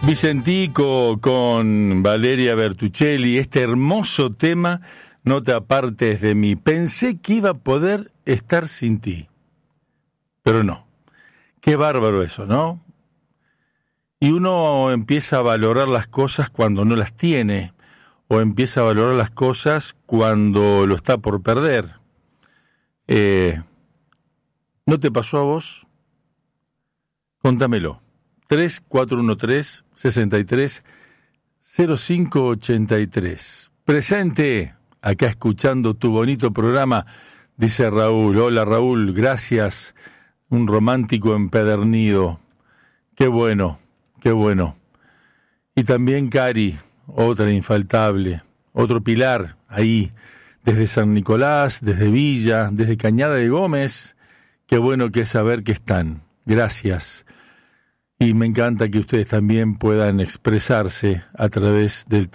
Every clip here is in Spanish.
Vicentico con Valeria Bertuccelli, este hermoso tema, No te apartes de mí. Pensé que iba a poder estar sin ti, pero no. Qué bárbaro eso, ¿no? Y uno empieza a valorar las cosas cuando no las tiene, o empieza a valorar las cosas cuando lo está por perder. ¿No te pasó a vos? Contámelo. 3413-630583. Presente, acá escuchando tu bonito programa, dice Raúl. Hola Raúl, gracias. Un romántico empedernido. Qué bueno, qué bueno. Y también Cari, otra infaltable, otro pilar ahí, desde San Nicolás, desde Villa, desde Cañada de Gómez. Qué bueno que es saber que están. Gracias. Y me encanta que ustedes también puedan expresarse a través del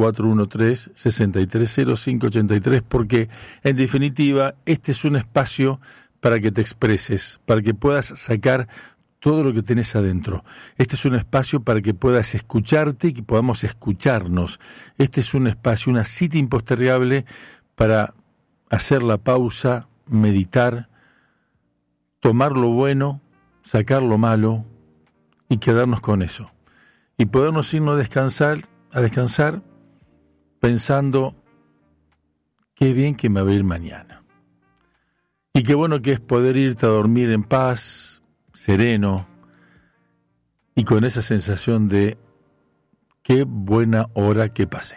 3413-630583, porque en definitiva este es un espacio para que te expreses, para que puedas sacar todo lo que tenés adentro. Este es un espacio para que puedas escucharte y que podamos escucharnos. Este es un espacio, una cita impostergable para hacer la pausa, meditar, tomar lo bueno, sacar lo malo, y quedarnos con eso. Y podernos irnos a descansar pensando qué bien que me va a ir mañana. Y qué bueno que es poder irte a dormir en paz, sereno, y con esa sensación de qué buena hora que pasé.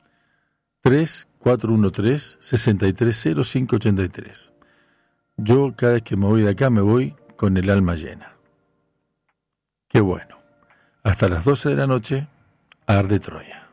3413-630583. Yo cada vez que me voy de acá me voy con el alma llena. Qué bueno. Hasta las 12 de la noche, Arde Troya.